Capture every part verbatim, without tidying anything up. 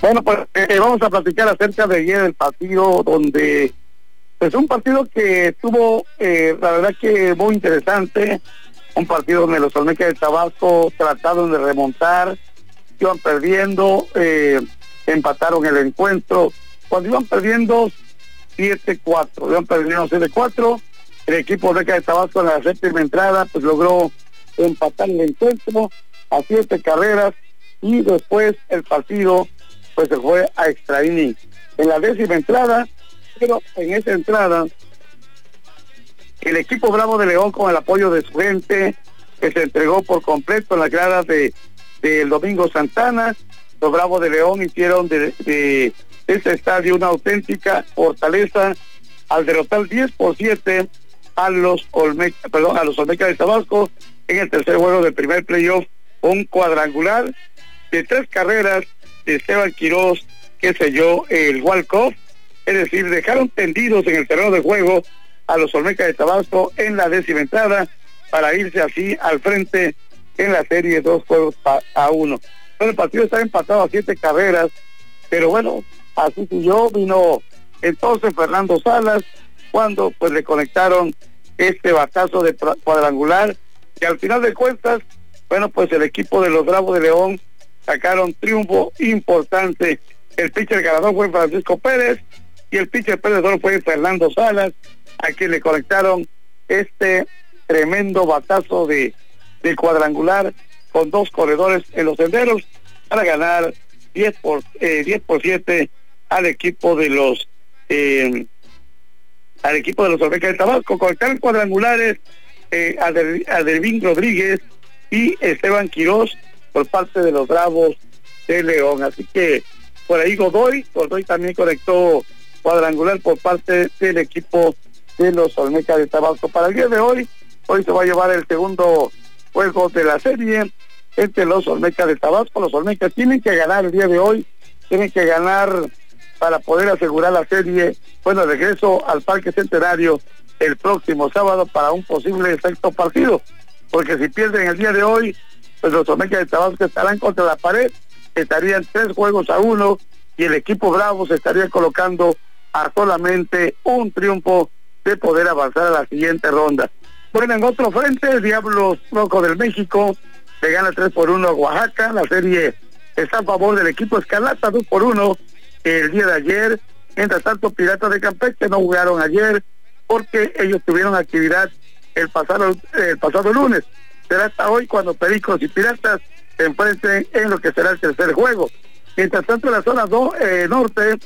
Bueno, pues eh, vamos a platicar acerca de ayer el partido donde, pues un partido que estuvo, eh, la verdad que muy interesante, un partido donde los Olmecas de Tabasco trataron de remontar, iban perdiendo, eh, empataron el encuentro, cuando iban perdiendo siete cuatro, iban perdiendo siete cuatro, el equipo Olmecas de Tabasco en la séptima entrada, pues logró empatar el encuentro a siete carreras, y después el partido pues se fue a extra inning en la décima entrada, pero en esa entrada el equipo Bravo de León, con el apoyo de su gente, que se entregó por completo en las gradas de del Domingo Santana, los Bravos de León hicieron de, de, de ese estadio una auténtica fortaleza al derrotar diez por siete a los Olmecas, perdón, a los Olmecas de Tabasco en el tercer juego del primer playoff, un cuadrangular de tres carreras de Esteban Quiroz que selló el walk-off, es decir, dejaron tendidos en el terreno de juego a los Olmecas de Tabasco en la décima entrada para irse así al frente en la serie dos juegos a uno. Bueno, el partido está empatado a siete carreras, pero bueno, así siguió. Vino entonces Fernando Salas cuando pues le conectaron este batazo de cuadrangular, y al final de cuentas, bueno, pues el equipo de los Bravos de León sacaron triunfo importante. El pitcher ganador fue Francisco Pérez y el pitcher perdedor fue Fernando Salas, a quien le conectaron este tremendo batazo de, de cuadrangular con dos corredores en los senderos para ganar diez por siete al equipo de los eh, al equipo de los Olmecas de Tabasco. Conectaron cuadrangulares eh, a Dervin Rodríguez y Esteban Quiroz por parte de los Bravos de León. Así que por ahí Godoy, Godoy también conectó cuadrangular por parte del equipo de los Olmecas de Tabasco. Para el día de hoy, hoy se va a llevar el segundo juego de la serie entre los Olmecas de Tabasco. Los Olmecas tienen que ganar el día de hoy, tienen que ganar para poder asegurar la serie, bueno, regreso al Parque Centenario el próximo sábado para un posible sexto partido, porque si pierden el día de hoy, pues los Olmecas de Tabasco estarán contra la pared, estarían tres juegos a uno, y el equipo Bravo se estaría colocando a solamente un triunfo de poder avanzar a la siguiente ronda. Bueno, en otro frente, el Diablos Rojos del México le gana tres por uno a Oaxaca. La serie está a favor del equipo Escarlata, dos por uno el día de ayer. Mientras tanto, Piratas de Campeche no jugaron ayer porque ellos tuvieron actividad el pasado el pasado lunes. Será hasta hoy cuando Pericos y Piratas se enfrenten en lo que será el tercer juego. Mientras tanto, en la zona dos, eh, norte,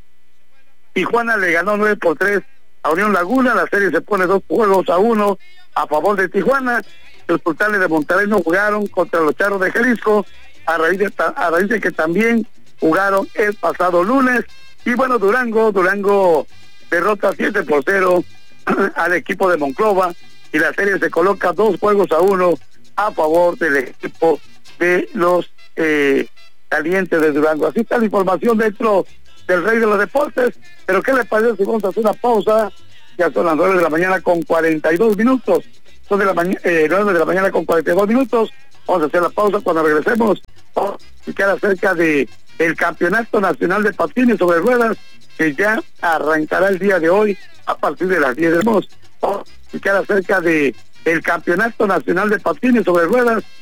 Tijuana le ganó nueve por tres a Unión Laguna. La serie se pone dos juegos a uno a favor de Tijuana. Los Sultanes de Monterrey no jugaron contra los Charros de Jalisco, a raíz de, a raíz de que también jugaron el pasado lunes. Y bueno, Durango, Durango derrota siete por cero al equipo de Monclova, y la serie se coloca dos juegos a uno a favor del equipo de los eh, Calientes de Durango. Así está la información dentro del Rey de los Deportes. Pero ¿qué les parece si vamos a hacer una pausa? Ya son las nueve de la mañana con cuarenta y dos minutos. Son de la mañana, eh, nueve de la mañana con cuarenta y dos minutos. Vamos a hacer la pausa. Cuando regresemos, vamos a explicar acerca de el Campeonato Nacional de Patines sobre Ruedas, que ya arrancará el día de hoy a partir de las diez de la noche. Vamos a explicar acerca de el Campeonato Nacional de Patines sobre Ruedas,